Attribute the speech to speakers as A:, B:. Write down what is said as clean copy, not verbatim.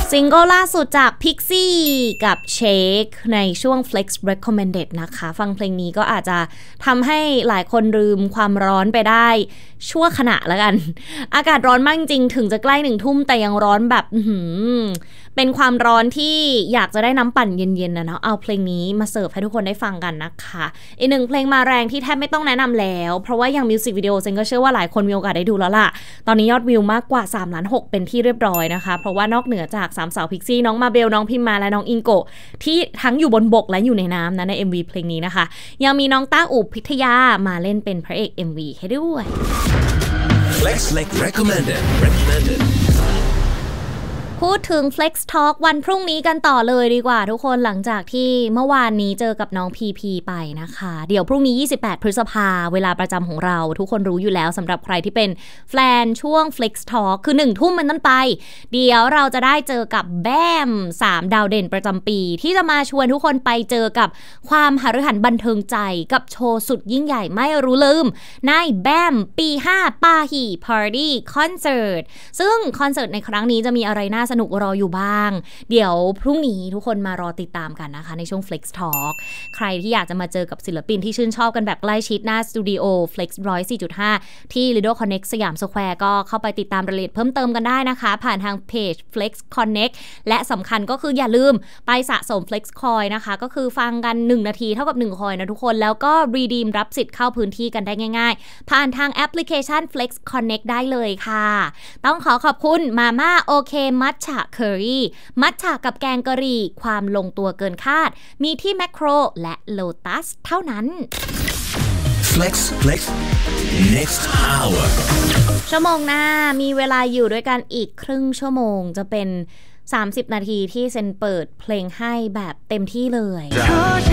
A: ซิงเกิลล่าสุดจาก Pixie กับ Shake ในช่วง Flex Recommended นะคะฟังเพลงนี้ก็อาจจะทำให้หลายคนลืมความร้อนไปได้ชั่วขณะแล้วกันอากาศร้อนมากจริงถึงจะใกล้1 ทุ่มแต่ยังร้อนแบบเป็นความร้อนที่อยากจะได้น้ำปั่นเย็นๆนะเนาะเอาเพลงนี้มาเสิร์ฟให้ทุกคนได้ฟังกันนะคะอีก1เพลงมาแรงที่แทบไม่ต้องแนะนำแล้วเพราะว่าอย่างมิวสิกวิดีโอเซนก็เชื่อว่าหลายคนมีโอกาสได้ดูแล้วล่ะตอนนี้ยอดวิวมากกว่า3.6 ล้านเป็นที่เรียบร้อยนะคะเพราะว่านอกเหนือจาก3 สาวพิกซี่น้องมาเบลน้องพิมมาและน้องอิงโกะที่ทั้งอยู่บนบกและอยู่ในน้ำนะใน MV เพลงนี้นะคะยังมีน้องต้าอู่พิทยามาเล่นเป็นพระเอก MV ให้ด้วย
B: Flex recommended
A: พูดถึง Flex Talk วันพรุ่งนี้กันต่อเลยดีกว่าทุกคนหลังจากที่เมื่อวานนี้เจอกับน้อง PP ไปนะคะเดี๋ยวพรุ่งนี้28 พฤษภาเวลาประจำของเราทุกคนรู้อยู่แล้วสำหรับใครที่เป็นแฟนช่วง Flex Talk คือ1 ทุ่มเป็นต้นไปเดี๋ยวเราจะได้เจอกับแบม3 ดาวเด่นประจำปีที่จะมาชวนทุกคนไปเจอกับความหฤหันบันเทิงใจกับโชว์สุดยิ่งใหญ่ไม่รู้ลืมในแบมปี 5 ปาฮีพาร์ตี้คอนเสิร์ตซึ่งคอนเสิร์ตในครั้งนี้จะมีอะไรน่าสนุกรออยู่บ้างเดี๋ยวพรุ่งนี้ทุกคนมารอติดตามกันนะคะในช่วง Flex Talk ใครที่อยากจะมาเจอกับศิลปินที่ชื่นชอบกันแบบใกล้ชิดหน้าสตูดิโอ Flex 104.5 ที่ Lido Connect สยามสแควร์ก็เข้าไปติดตามรายละเอียดเพิ่มเติมกันได้นะคะผ่านทางเพจ Flex Connect และสำคัญก็คืออย่าลืมไปสะสม Flex Coin นะคะก็คือฟังกัน1 นาทีเท่ากับ1 coin นะทุกคนแล้วก็ redeem รับสิทธิ์เข้าพื้นที่กันได้ง่ายๆผ่านทางแอปพลิเคชัน Flex Connect ได้เลยค่ะต้องขอบคุณมาม่าโอเคมัทฉะเคอรี่มัทฉะกับแกงกะหรี่ความลงตัวเกินคาดมีที่แมคโครและโลตัสเท่านั้น
B: Flex next hour
A: ชั่วโมงหน้ามีเวลาอยู่ด้วยกันอีกครึ่งชั่วโมงจะเป็น30 นาทีที่เซนเปิดเพลงให้แบบเต็มที่เลย